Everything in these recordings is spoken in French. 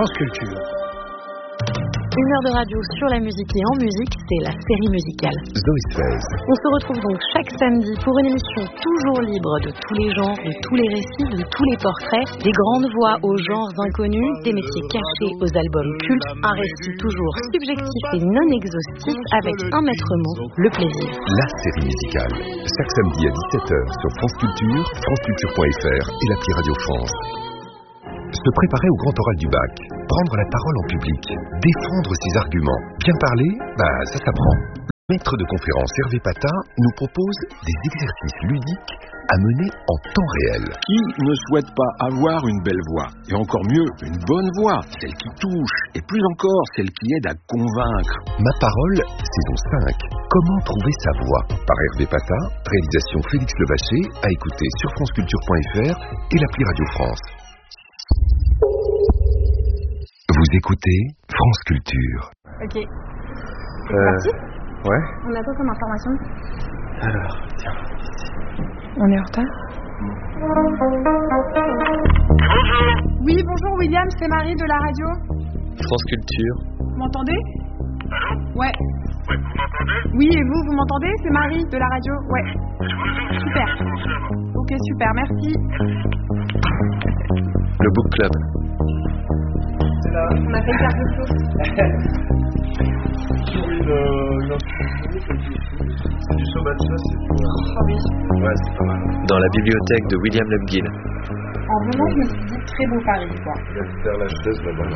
France Culture. Une heure de radio sur la musique et en musique, c'est la série musicale. Zoé Sfez. On se retrouve donc chaque samedi pour une émission toujours libre de tous les genres, de tous les récits, de tous les portraits, des grandes voix aux genres inconnus, des métiers cachés aux albums cultes, un récit toujours subjectif et non exhaustif avec un maître mot, le plaisir. La série musicale. Chaque samedi à 17h sur France Culture, franceculture.fr et l'appli Radio France. Se préparer au grand oral du bac, prendre la parole en public, défendre ses arguments, bien parler, ça s'apprend. Le maître de conférence Hervé Patin nous propose des exercices ludiques à mener en temps réel. Qui ne souhaite pas avoir une belle voix? Et encore mieux, une bonne voix, celle qui touche, et plus encore, celle qui aide à convaincre. Ma parole, saison 5. Comment trouver sa voix? Par Hervé Patin, réalisation Félix Levaché, à écouter sur franceculture.fr et l'appli Radio France. Vous écoutez France Culture. Ok. C'est parti? Ouais. On a quoi comme information? Alors, tiens. On est en retard? Oui, bonjour William, c'est Marie de la radio. France Culture. Vous m'entendez? Ouais. Oui, et vous m'entendez? C'est Marie de la radio. Ouais. Super. Ok, super, merci. Le Book Club. On a fait hyper peu de choses. C'est du Sobatcha, c'est du... Ah oui. Ouais, c'est pas mal. Dans la bibliothèque de William Lepgill. En vraiment, je me suis dit très beau Paris, quoi. Il y a Terre Lachaise là-bas.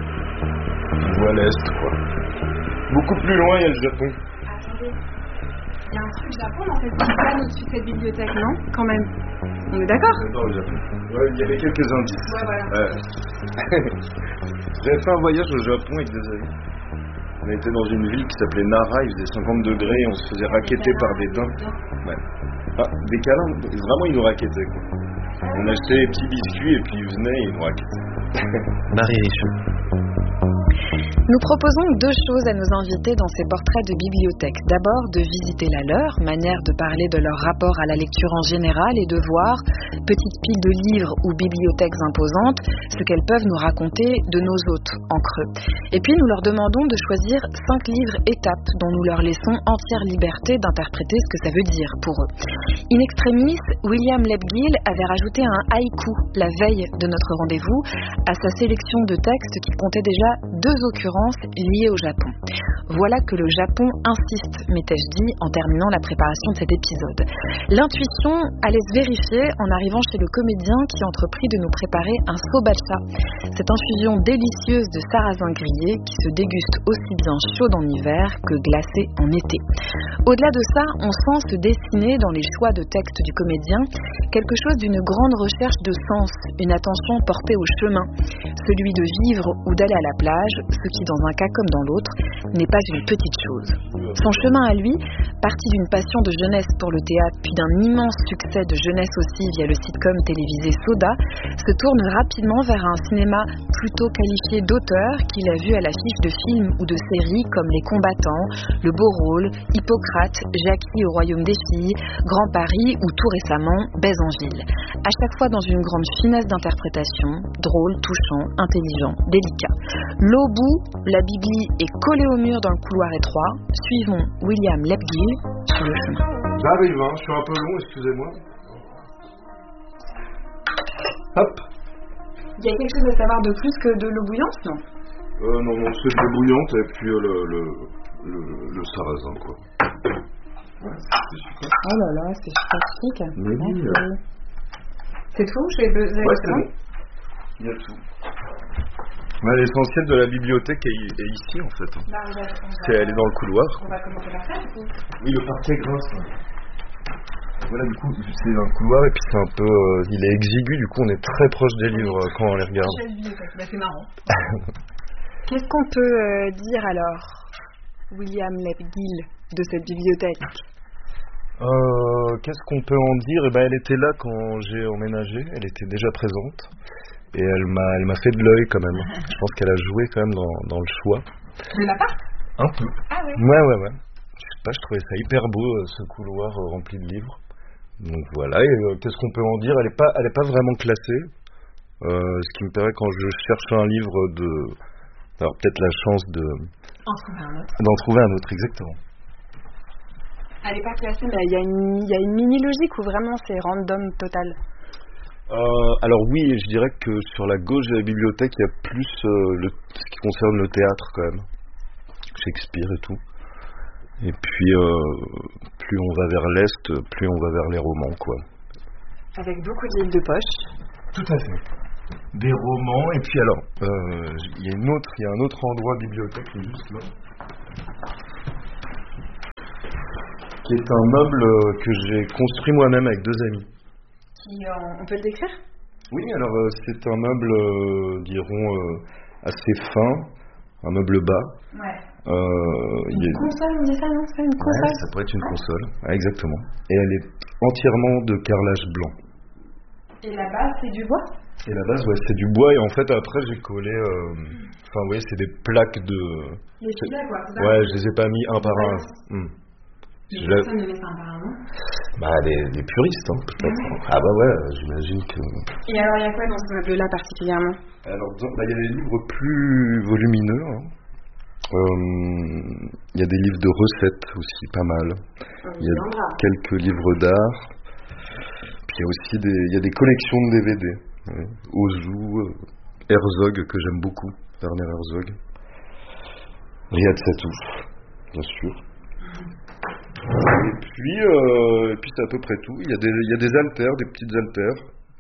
On voit l'Est, quoi. Beaucoup plus loin, il y a le Japon. Attendez. Il y a un truc Japon dans cette bibliothèque au-dessus de cette bibliothèque, non? Quand même. On est d'accord? J'adore le Japon. Ouais, il y avait quelques indices. Ouais, voilà. J'avais fait un voyage au Japon avec des amis. On était dans une ville qui s'appelait Nara, il faisait 50 degrés et on se faisait racketter par des daims. Ouais. Ah, des câlins, vraiment ils nous rackettaient, quoi. On achetait des petits biscuits et puis ils venaient et ils nous rackettaient. Marie Richaud. Nous proposons deux choses à nos invités dans ces portraits de bibliothèque. D'abord, de visiter la leur, manière de parler de leur rapport à la lecture en général et de voir, petites piles de livres ou bibliothèques imposantes, ce qu'elles peuvent nous raconter de nos hôtes en creux. Et puis, nous leur demandons de choisir 5 livres étapes dont nous leur laissons entière liberté d'interpréter ce que ça veut dire pour eux. In extremis, William Lepgill avait rajouté un haïku la veille de notre rendez-vous à sa sélection de textes qui comptait déjà 2 occurrences liées au Japon. Voilà que le Japon insiste, m'étais-je dit en terminant la préparation de cet épisode. L'intuition allait se vérifier en arrivant chez le comédien qui entreprit de nous préparer un sobatcha, cette infusion délicieuse de sarrasin grillé qui se déguste aussi bien chaude en hiver que glacée en été. Au-delà de ça, on sent se dessiner dans les choix de texte du comédien quelque chose d'une grande recherche de sens, une attention portée au chemin, celui de vivre ou d'aller à la plage, ce qui dans un cas comme dans l'autre n'est pas une petite chose. Son chemin à lui, parti d'une passion de jeunesse pour le théâtre puis d'un immense succès de jeunesse aussi via le sitcom télévisé Soda, se tourne rapidement vers un cinéma plutôt qualifié d'auteur qu'il a vu à l'affiche de films ou de séries comme Les Combattants, Le Beau Rôle, Hippocrate, Jackie au Royaume des Filles, Grand Paris ou tout récemment Baise en ville. À chaque fois dans une grande finesse d'interprétation, drôle, touchant, intelligent, délicat. L'Obou, la Bibli est collée au mur dans le couloir étroit. Suivons William Lepgill sur le chemin. J'arrive, je suis un peu long, excusez-moi. Hop. Il y a quelque chose à savoir de plus que de l'eau bouillante, non? Non, c'est de l'eau bouillante et puis le sarrasin, quoi. Ouais, c'est super. Oh là là, c'est fantastique. Mais oui, C'est tout? Ouais, c'est bon. Il y a tout. Ouais, l'essentiel de la bibliothèque est ici, en fait. Elle est dans le couloir. On va commencer par ça, du coup. Oui, le parquet grince. Voilà, du coup, c'est dans le couloir et puis c'est un peu... il est exigu, du coup, on est très proche des livres quand on les regarde. C'est marrant. Qu'est-ce qu'on peut dire alors, William Lepgill, de cette bibliothèque? Qu'est-ce qu'on peut en dire? Elle était là quand j'ai emménagé, elle était déjà présente et elle m'a fait de l'œil quand même. Je pense qu'elle a joué quand même dans le choix. De l'appart? Un peu. Ah ouais. Ouais. Je sais pas, je trouvais ça hyper beau ce couloir rempli de livres. Donc voilà, et qu'est-ce qu'on peut en dire? Elle est pas vraiment classée. Ce qui me permet quand je cherche un livre alors peut-être la chance d'en trouver un autre, exactement. Elle n'est pas classée, mais il y a une mini-logique ou vraiment c'est random total? Alors oui, je dirais que sur la gauche de la bibliothèque, il y a plus ce qui concerne le théâtre quand même. Shakespeare et tout. Et puis, plus on va vers l'Est, plus on va vers les romans, quoi. Avec beaucoup de livres de poche. Tout à fait. Des romans, et puis alors, il y a un autre endroit bibliothèque, juste là, qui est un meuble que j'ai construit moi-même avec 2 amis. On peut le décrire? Oui, alors c'est un meuble, dirons, assez fin, un meuble bas. Ouais. Une console, on dit ça, non? C'est une console? Ouais, ça pourrait être une console, ouais, exactement. Et elle est entièrement de carrelage blanc. Et la base, c'est du bois? Et la base, ouais, c'est du bois, et en fait, après, j'ai collé... Enfin, vous voyez, c'est des plaques de... Les filets, quoi, c'est ça? Ouais, je les ai pas mis un par un. Mais personne ne met ça un par un, non? Bah, les puristes, hein, peut-être. Ah bah ouais, j'imagine que... Et alors, il y a quoi dans ce meuble-là, particulièrement? Alors, il y a des livres plus volumineux, hein. Il y a des livres de recettes aussi, pas mal. Il y a quelques livres d'art. Puis il y a aussi des collections de DVD. Ouais. Ozu, Herzog, que j'aime beaucoup, Werner Herzog. Riyad Satouf, bien sûr. Et puis c'est à peu près tout. Il y a des haltères, des petites haltères.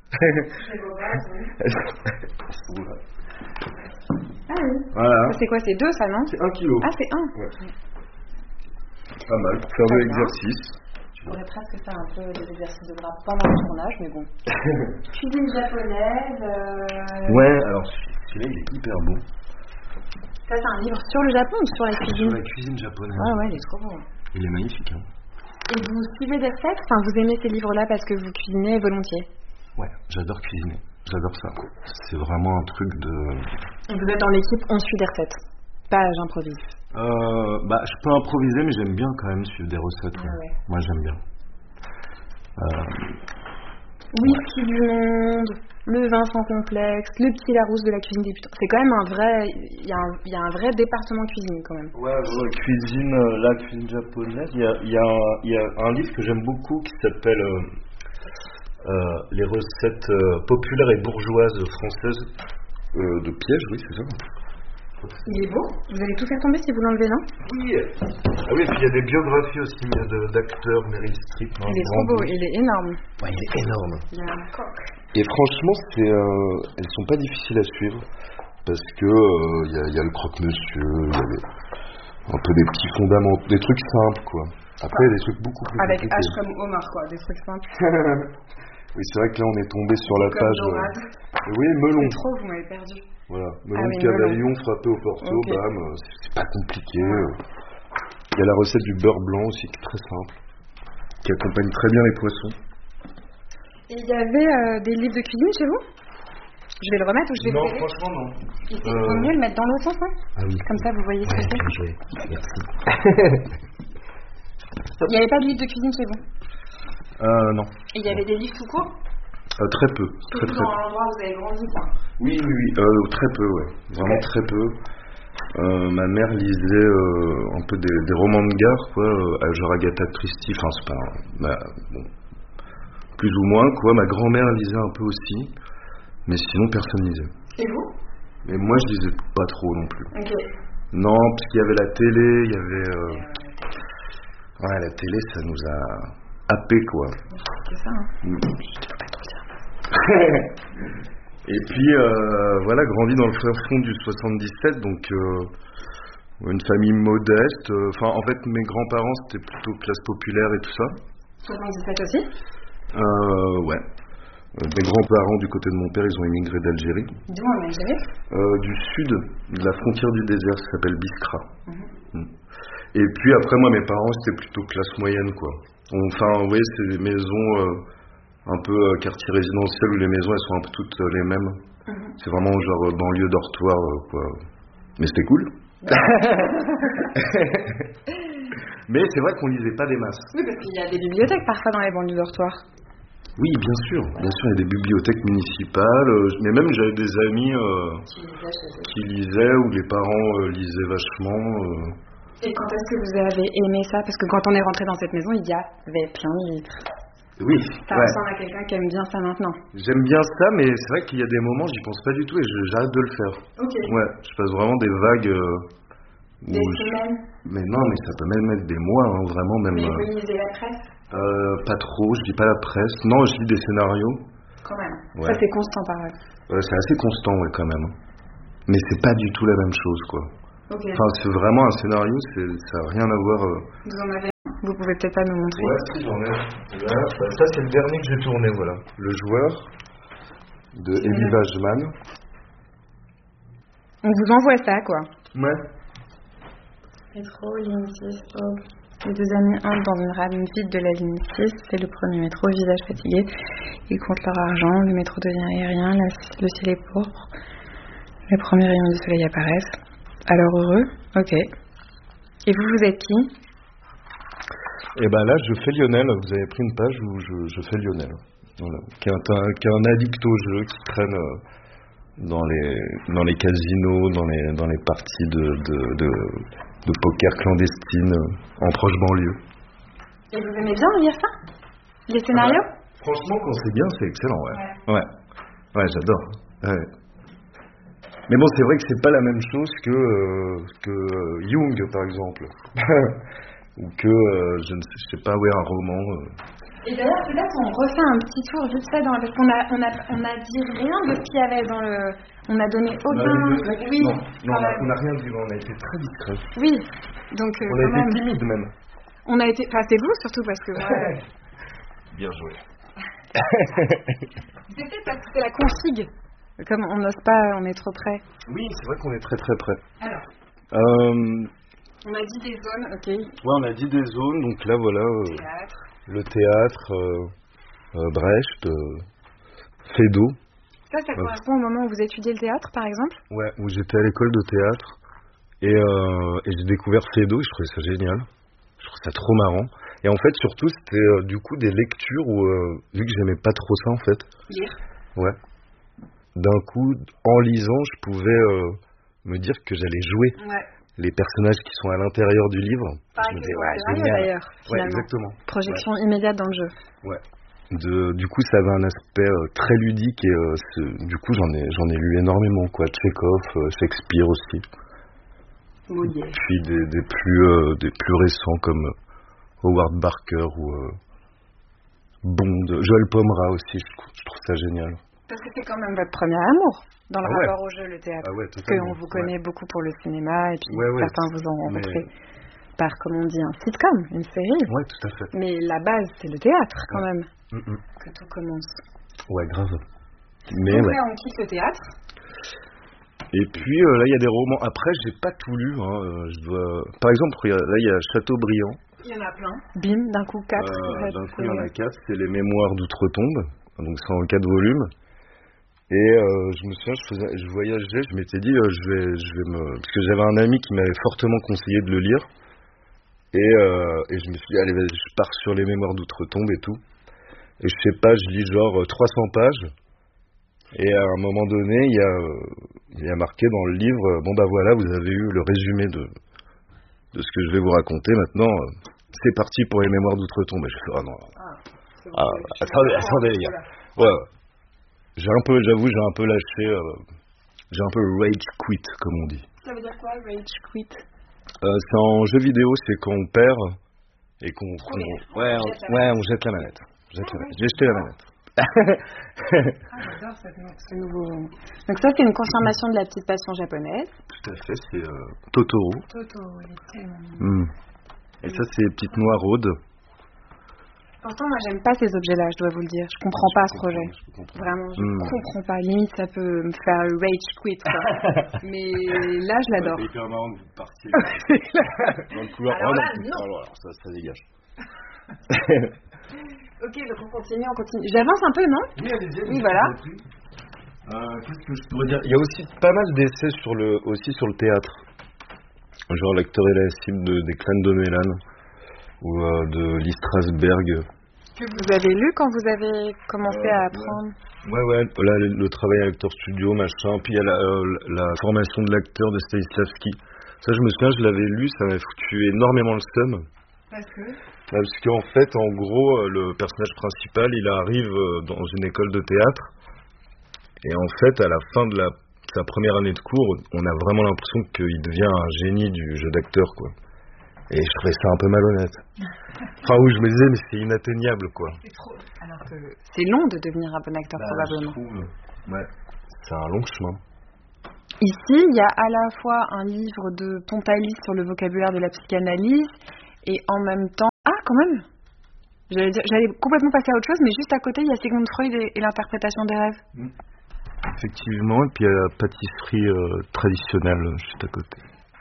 Ah oui. Voilà. C'est quoi, c'est 2 ça, non? C'est 1 kilo. Ah, c'est 1. Ouais. Pas mal pour faire de l'exercice. Je pourrais presque faire un peu des exercices de bras pendant le tournage, mais bon. Cuisine japonaise. Ouais, alors celui-là il est hyper beau. Ça, c'est un livre sur le Japon ou sur la cuisine? Sur la cuisine japonaise. Ouais, il est trop beau. Il est magnifique, hein. Et vous suivez des recettes? Enfin, vous aimez ces livres-là parce que vous cuisinez volontiers? Ouais, j'adore cuisiner. J'adore ça. C'est vraiment un truc de... Vous êtes dans l'équipe, on suit des recettes. Pas j'improvise. Je peux improviser, mais j'aime bien quand même suivre des recettes. Ouais. Ouais. Moi, j'aime bien. Whisky du monde, le vin sans complexe, le petit Larousse de la cuisine débutante. C'est quand même un vrai... Il y a un vrai département cuisine quand même. Ouais, cuisine, la cuisine japonaise. Il y a un livre que j'aime beaucoup qui s'appelle... les recettes populaires et bourgeoises françaises de Piège, oui, c'est ça. Il est beau. Vous allez tout faire tomber si vous l'enlevez, non? Oui. Ah oui, et puis il y a des biographies aussi d'acteurs, Meryl Streep. Il est trop beau, il est énorme. Ouais, il est énorme. Il y a un coq. Et franchement, elles sont pas difficiles à suivre parce que il y a le croque-monsieur, il y a un peu des petits fondamentaux, des trucs simples, quoi. Après, il y a des trucs beaucoup plus avec compliqués. H comme Omar, quoi, des trucs simples. Oui, c'est vrai que là, on est tombé sur la comme page. Oui, melon. C'est trop, vous m'avez perdu. Voilà, melon de cavaillon frappé au porto, okay. Bam, c'est pas compliqué. Il y a la recette du beurre blanc aussi, qui est très simple, qui accompagne très bien les poissons. Et il y avait des livres de cuisine chez vous? Je vais le remettre ou je vais Non, le franchement, non. Il vaut mieux le mettre dans l'autre sens, hein? Ah oui. Comme ça, vous voyez ce que c'est. Bien joué. Merci. Il n'y avait pas de livre de cuisine chez vous? Non. Et il y avait des livres tout court? Très peu. Très dans l'endroit où vous avez grandi, quoi? Oui. Très peu, ouais. Vraiment très peu. Ma mère lisait un peu des romans de gare, quoi, genre Agatha Christie, enfin c'est pas... bon, plus ou moins, quoi. Ma grand-mère lisait un peu aussi, mais sinon personne lisait. Et vous? Mais moi je lisais pas trop non plus. Ok. Non, parce qu'il y avait la télé, il y avait... Ouais, la télé, ça nous a happé, quoi. C'est ça, hein. Et puis voilà, grandi dans le fin fond du 77, donc une famille modeste. Enfin, en fait, mes grands-parents c'était plutôt classe populaire et tout ça. 77 aussi? Ouais. Mes grands-parents du côté de mon père, ils ont immigré d'Algérie. D'où en Algérie? Du sud, de la frontière du désert, ça s'appelle Biskra. Et puis après, moi, mes parents c'était plutôt classe moyenne, quoi. Enfin, vous voyez, c'est des maisons. Un peu quartier résidentiel où les maisons elles sont un peu toutes les mêmes. C'est vraiment genre banlieue dortoir, quoi. Mais c'était cool. Mais c'est vrai qu'on lisait pas des masses. Oui, parce qu'il y a des bibliothèques parfois dans les banlieues dortoirs. Oui, bien sûr, il y a des bibliothèques municipales, mais même j'avais des amis qui lisaient, ou les parents lisaient vachement. Et quand est-ce que vous avez aimé ça? Parce que quand on est rentré dans cette maison, il y avait plein de livres. Oui, ça ressemble à quelqu'un qui aime bien ça maintenant. J'aime bien ça, mais c'est vrai qu'il y a des moments, j'y pense pas du tout et j'arrête de le faire. Ok. Ouais, je passe vraiment des vagues. Des semaines. Mais non, mais ça peut même être des mois, hein, vraiment même. Mais vous lisez la presse? Pas trop, je lis pas la presse. Non, je lis des scénarios. Quand même. Ouais. Ça c'est constant pareil. C'est assez constant, ouais, quand même. Mais c'est pas du tout la même chose, quoi. Okay. Enfin, c'est vraiment un scénario, ça a rien à voir. Vous en avez un? Vous pouvez peut-être pas nous montrer. Ouais, si j'en ai. Là, ça c'est le dernier que j'ai tourné, voilà. Le joueur de Elie Wajman. On vous envoie ça, quoi. Ouais. Métro, ligne 6, oh. Les deux amis entrent dans une rame vide de la ligne 6. C'est le premier métro, visage fatigué. Ils comptent leur argent. Le métro devient aérien. Le ciel est pourpre. Les premiers rayons du soleil apparaissent. Alors heureux? Ok. Et vous êtes qui? Et ben là, je fais Lionel. Vous avez pris une page où je fais Lionel. Voilà. Qui est un addict au jeu, qui traîne dans les casinos, dans les parties de poker clandestine en proche banlieue. Et vous aimez bien lire ça? Les scénarios? Franchement, quand c'est bien, c'est excellent, ouais. Ouais, j'adore. Ouais. Mais bon, c'est vrai que c'est pas la même chose que Jung, par exemple. Ou que, je ne sais pas, un roman. Et d'ailleurs, peut-être on refait un petit tour vite fait parce qu'on a dit rien de ce qu'il y avait dans le... On a donné aucun... Oui. Non, on n'a rien dit, on a été très discret. Oui, donc on a été timide même. On a été... Enfin, c'est vous surtout parce que moi... Bien joué. C'est peut-être parce que c'est la config. Comme on n'ose pas, on est trop près. Oui, c'est vrai qu'on est très très près. Alors on a dit des zones, ok. Ouais, on a dit des zones, donc là voilà... Théâtre. Le théâtre, Brecht, Feydeau. Ça correspond au moment où vous étudiez le théâtre, par exemple? Ouais, où j'étais à l'école de théâtre. Et j'ai découvert Feydeau, et je trouvais ça génial. Je trouvais ça trop marrant. Et en fait, surtout, c'était du coup des lectures où, vu que j'aimais pas trop ça, en fait. Lire? Ouais. D'un coup, en lisant, je pouvais me dire que j'allais jouer. Ouais. Les personnages qui sont à l'intérieur du livre. Je me disais, génial. D'ailleurs, ouais, exactement. Projection immédiate dans le jeu. Ouais. Du coup, ça avait un aspect très ludique et du coup, j'en ai lu énormément, quoi. Tchekhov, Shakespeare aussi. Oh yeah. Puis des plus récents comme Howard Barker ou Bond, Joël Pomera aussi. Je trouve ça génial. Parce que c'est quand même votre premier amour dans le rapport au jeu, le théâtre. Parce qu'on vous connaît beaucoup pour le cinéma et puis certains vous ont rencontré par, comme on dit, un sitcom, une série. Ouais, tout à fait. Mais la base, c'est le théâtre quand même, que tout commence. Ouais, grave. Mais donc là, on quitte le théâtre. Et puis là, il y a des romans. Après, j'ai pas tout lu. Par exemple, là, il y a Chateaubriand. Il y en a plein. Bim, d'un coup 4. D'un coup, il y en a 4. C'est les Mémoires d'Outre-Tombe. Donc, c'est en 4 volumes. Et je me souviens, je voyageais, je m'étais dit, parce que j'avais un ami qui m'avait fortement conseillé de le lire. Et je me suis dit, allez, vas-y, je pars sur les Mémoires d'Outre-Tombe et tout. Et je sais pas, je lis genre 300 pages. Et à un moment donné, il y a marqué dans le livre, bon bah voilà, vous avez eu le résumé de ce que je vais vous raconter. Maintenant, c'est parti pour les Mémoires d'Outre-Tombe. Et je fais, attendez les gars. Ouais. J'avoue, j'ai un peu lâché, j'ai un peu rage quit, comme on dit. Ça veut dire quoi, rage quit? C'est en jeu vidéo, c'est quand on perd et qu'on on jette la manette. J'ai jeté la manette. J'adore ce nouveau. Donc ça, c'est une confirmation de la petite passion japonaise. Tout à fait, c'est Totoro. Totoro, il est tellement mignon. Et ça, c'est Petite Noiraude. Pourtant, moi, j'aime pas ces objets-là, je dois vous le dire. Je comprends pas ce projet. Vraiment, je comprends pas. Limite, ça peut me faire rage quit, quoi. Mais là, je l'adore. C'est hyper marrant que vous partiez dans le couloir. Alors là, non. Alors, ça dégage. Ok, donc on continue. J'avance un peu, non? Oui, allez-y. Oui, voilà. Qu'est-ce que je pourrais dire? Il y a aussi pas mal d'essais sur le théâtre. Genre L'acteur et la cible des Clans de Mélan ou de Lee Strasberg, Que vous avez lu quand vous avez commencé à apprendre? Ouais, là, le travail à l'acteur studio, machin, puis il y a la formation de l'acteur de Stanislavski. Ça, je me souviens, je l'avais lu, ça m'a foutu énormément le seum. Parce qu'en fait, en gros, le personnage principal, il arrive dans une école de théâtre, et en fait, à la fin de sa première année de cours, on a vraiment l'impression qu'il devient un génie du jeu d'acteur, quoi. Et je trouvais ça un peu malhonnête. Enfin, où je me disais, mais c'est inatteignable, quoi. C'est trop. Alors que c'est long de devenir un bon acteur, probablement. Je trouve, ouais, c'est un long chemin. Ici, il y a à la fois un livre de Pontalis sur le vocabulaire de la psychanalyse, et en même temps... Ah, quand même! J'allais complètement passer à autre chose, mais juste à côté, il y a Sigmund Freud et l'interprétation des rêves. Effectivement, et puis il y a la pâtisserie traditionnelle juste à côté.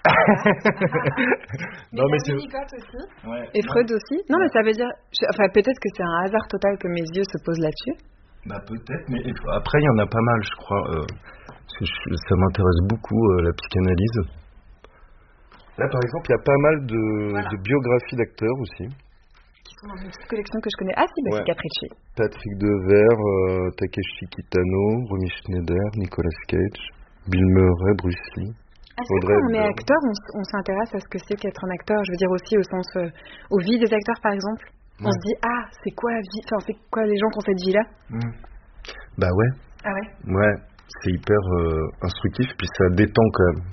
Non, mais c'est Winnicott aussi, ouais. Et Freud aussi. Non, mais ça veut dire... Enfin, peut-être que c'est un hasard total que mes yeux se posent là-dessus. Bah peut-être, mais après, il y en a pas mal, je crois. Parce que ça m'intéresse beaucoup, la psychanalyse. Là, par exemple, il y a pas mal de biographies d'acteurs aussi. Qui sont dans une petite collection que je connais. Ah si, bah, c'est Capricci. Patrick Devers, Takeshi Kitano, Romy Schneider, Nicolas Cage, Bill Murray, Bruce Lee. Est-ce que quand on est acteur, on s'intéresse à ce que c'est qu'être un acteur? Je veux dire aussi au sens, aux vies des acteurs par exemple. Ouais. On se dit, c'est quoi la vie? Enfin, c'est quoi les gens qui ont cette vie-là? Bah ouais. Ah ouais? Ouais, c'est hyper instructif, puis ça détend quand même.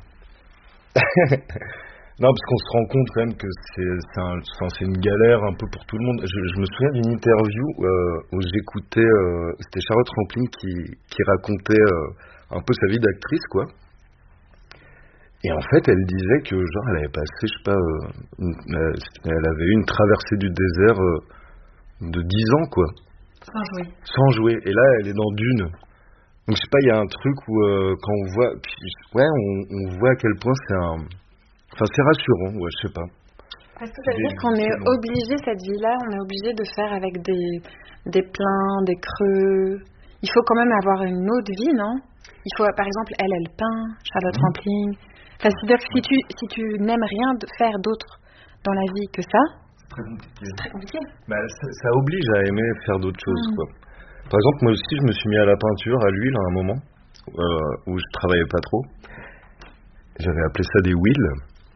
Non, parce qu'on se rend compte quand même que c'est une galère un peu pour tout le monde. Je me souviens d'une interview où j'écoutais, c'était Charlotte Rampling qui racontait un peu sa vie d'actrice, quoi. Et en fait, elle disait que genre elle avait passé, je sais pas, elle avait eu une traversée du désert de 10 ans, quoi. Sans jouer. Et là, elle est dans Dune. Donc je sais pas, il y a un truc où quand on voit, on voit à quel point c'est rassurant, ouais, je sais pas. Parce que ça veut dire qu'on est obligé, cette vie-là, on est obligé de faire avec des pleins, des creux. Il faut quand même avoir une autre vie, non? Il faut, par exemple, elle peint, Charlotte Rampling. Enfin, c'est-à-dire que si tu n'aimes rien faire d'autre dans la vie que ça, c'est très compliqué. Bah, ça oblige à aimer faire d'autres choses, quoi. Par exemple, moi aussi, je me suis mis à la peinture, à l'huile, à un moment, où je travaillais pas trop. J'avais appelé ça des wheels,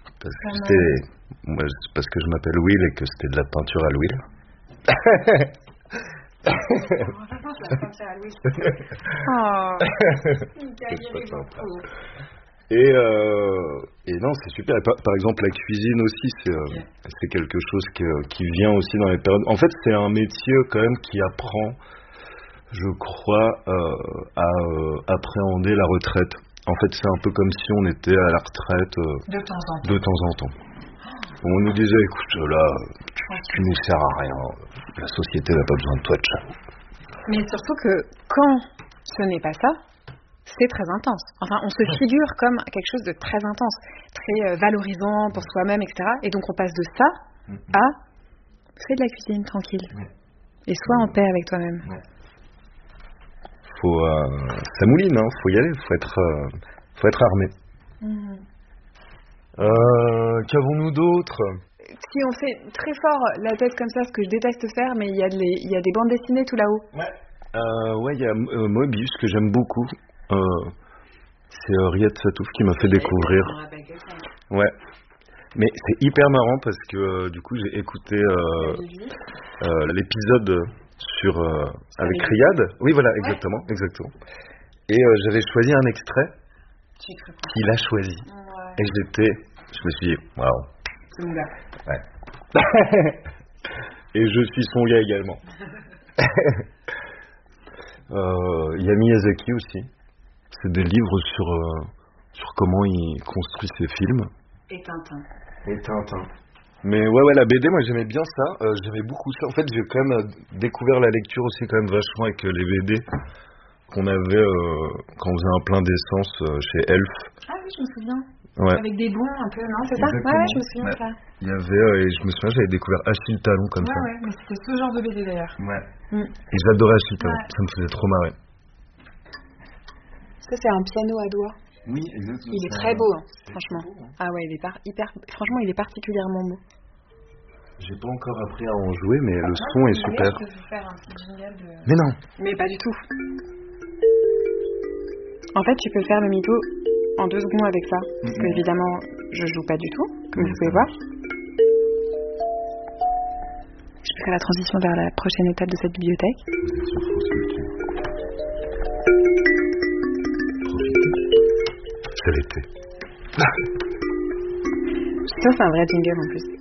parce que je m'appelle Will et que c'était de la peinture à l'huile. Et non, c'est super. Et par exemple, la cuisine aussi, c'est quelque chose qui vient aussi dans les périodes. En fait, c'est un métier quand même qui apprend, je crois, à appréhender la retraite. En fait, c'est un peu comme si on était à la retraite de temps en temps. On nous disait, écoute, là, tu ne sers à rien. La société n'a pas besoin de toi, tcha. Mais surtout que quand ce n'est pas ça, c'est très intense. Enfin, on se figure comme quelque chose de très intense, très valorisant pour soi-même, etc. Et donc, on passe de ça à fais de la cuisine tranquille. Et sois en paix avec toi-même. Ça mouline, hein. Faut y aller, faut être armé. Qu'avons-nous d'autre? Si on fait très fort la tête comme ça, ce que je déteste faire, mais il y a des bandes dessinées tout là-haut. Ouais, il y a Moebius que j'aime beaucoup. C'est Riyad Satouf qui m'a fait découvrir. Ouais. Mais c'est hyper marrant parce que du coup j'ai écouté l'épisode sur avec Riyad. Oui, voilà, exactement. Et j'avais choisi un extrait qu'il a choisi. Et je me suis dit, waouh. C'est mon gars. Ouais. Et je suis son gars également. Il y a Miyazaki aussi. C'est des livres sur comment il construit ses films. Et Tintin. Mais ouais, la BD, moi j'aimais bien ça. J'aimais beaucoup ça. En fait, j'ai quand même découvert la lecture aussi quand même vachement avec les BD qu'on avait quand on faisait un plein d'essence chez Elf. Ah oui, je me souviens. Ouais. Avec des bons un peu, non? C'est ça? Ouais, je me souviens de ça. Il y avait, et je me souviens, j'avais découvert Achille Talon comme ça. Ouais, mais c'était ce genre de BD d'ailleurs. Ouais. Et j'adorais Achille Talon, ça me faisait trop marrer. Ça, c'est un piano à doigts. Oui, exactement. Il est très beau, hein, franchement. Beau, hein. Ah ouais, franchement, il est particulièrement beau. J'ai pas encore appris à en jouer, mais le son est super. Je peux vous faire un petit jingle de... Mais non. Mais pas du tout. En fait, tu peux faire le mytho en 2 secondes avec ça. Parce que évidemment, je joue pas du tout, comme vous pouvez voir. Je peux faire la transition vers la prochaine étape de cette bibliothèque. Vous êtes sur France Culture. Profitez. C'est l'été. Ça, c'est un vrai jingle en plus.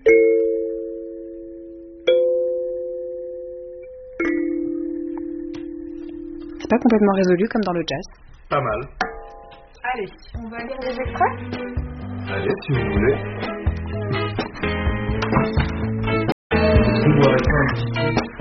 C'est pas complètement résolu comme dans le jazz. Pas mal. Allez, on va lire des extraits ? Allez, si vous voulez.